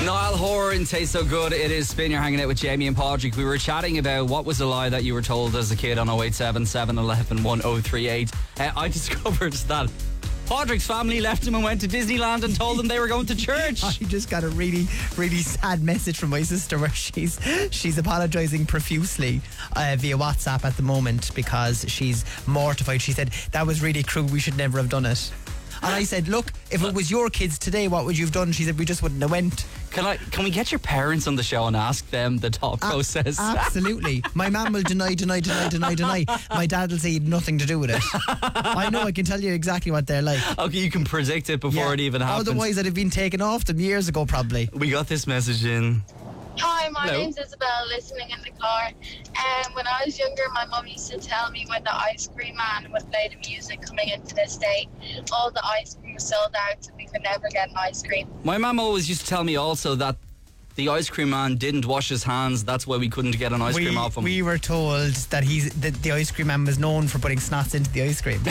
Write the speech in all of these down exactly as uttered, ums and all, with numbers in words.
Niall Horan tastes so good. It is Spin. You're hanging out with Jamie and Padraig. We were chatting about what was a lie that you were told as a kid on oh eight seven, seven one one, one oh three eight. Uh, I discovered that Padraig's family left him and went to Disneyland and told them they were going to church. I just got a really, really sad message from my sister where she's she's apologising profusely uh, via WhatsApp at the moment because she's mortified. She said, that was really cruel, we should never have done it. And I said, look, if it was your kids today, what would you have done? She said, we just wouldn't have went. Can I? Can we get your parents on the show and ask them the thought A- process? Absolutely. My mum will deny, deny, deny, deny, deny. My dad will say he had nothing to do with it. I know, I can tell you exactly what they're like. Okay, you can predict it before Yeah. it even happens. Otherwise, I'd have been taken off them years ago, probably. We got this message in. Hi, my Hello. name's Isabel, listening in the car. Um, when I was younger, my mum used to tell me when the ice cream man would play the music coming into this day, all the ice cream was sold out, so we could never get an ice cream. My mum always used to tell me also that the ice cream man didn't wash his hands. That's why we couldn't get an ice we, cream off him. we were told that he's that the ice cream man was known for putting snots into the ice cream.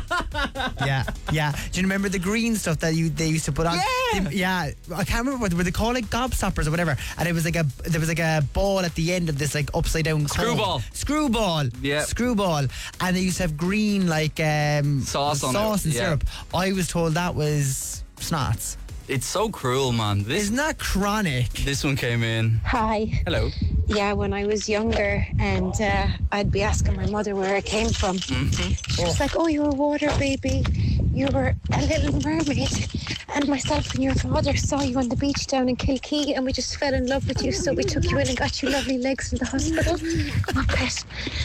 yeah, yeah. Do you remember the green stuff that you they used to put on? Yeah. They- yeah. I can't remember what were they called, like gobstoppers or whatever. And it was like a there was like a ball at the end of this like upside down Screwball. cone. Screwball. Yeah. Screwball. And they used to have green like um, Sauce on sauce it, and yeah. syrup. I was told that was snots. It's so cruel, man. This Isn't that chronic? this one came in. Hi. Hello. Yeah, when I was younger and uh, I'd be asking my mother where I came from. Mm-hmm. She was like, oh, you're a water baby. You were a little mermaid. And myself and your father saw you on the beach down in Kilkee and we just fell in love with you. So we took you in and got you lovely legs in the hospital. Come on, pet.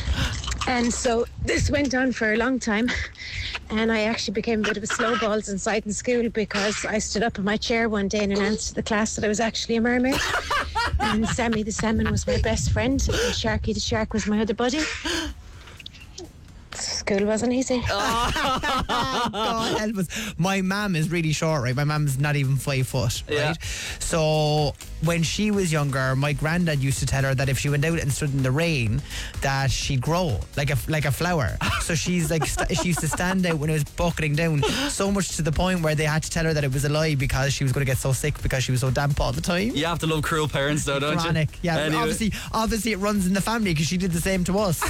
And so this went on for a long time. And I actually became a bit of a slow balls inside in school because I stood up in my chair one day and announced to the class that I was actually a mermaid. And Sammy the salmon was my best friend, and Sharky the shark was my other buddy. School wasn't easy. God help us. My mum is really short, right? My mum's not even five foot, right? Yeah. So when she was younger, my granddad used to tell her that if she went out and stood in the rain, that she'd grow like a like a flower. So she's like st- she used to stand out when it was bucketing down, so much to the point where they had to tell her that it was a lie because she was going to get so sick because she was so damp all the time. You have to love cruel parents, though, don't Chronic. you? Yeah, Anyway. obviously, obviously it runs in the family because she did the same to us.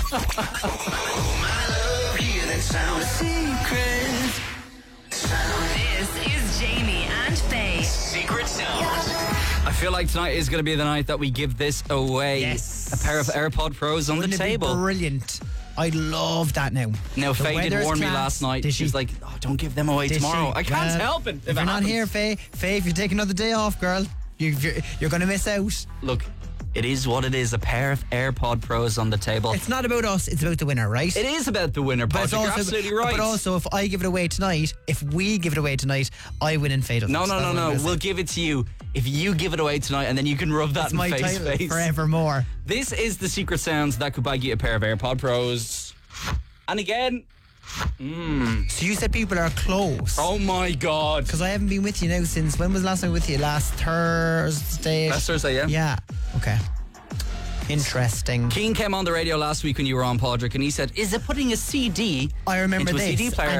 This is Jamie and Faye. Secret Sound. I feel like tonight is going to be the night that we give this away. Yes. A pair of AirPod Pros on Wouldn't the it be table. brilliant? I love that now. Now, The Faye did weather's warn me class. last night. Did She was like, oh, don't give them away Did tomorrow. she? I can't Well, help it. If, it you're not happens. here, Faye, Faye, if you take another day off, girl, you, you're, you're going to miss out. Look, it is what it is. A pair of AirPod Pros on the table. It's not about us, it's about the winner, right? It is about the winner, But it's Patrick. You're also- absolutely right. But also, if I give it away tonight, if we give it away tonight, I win and Faye doesn't. no, no, That's no, what I'm no. gonna We'll say. give it to you if you give it away tonight, and then you can rub that It's in my Faye's title face. forevermore. This is the secret sounds that could buy you a pair of AirPod Pros. And again, So you said people are close. oh my God. Because I haven't been with you now since, when was the last time with you? Last Thursday? Last Thursday, yeah. Yeah. Okay. Interesting. Keen came on the radio last week when you were on, Padraig, and he said, is it putting a C D I remember into a this. C D player? and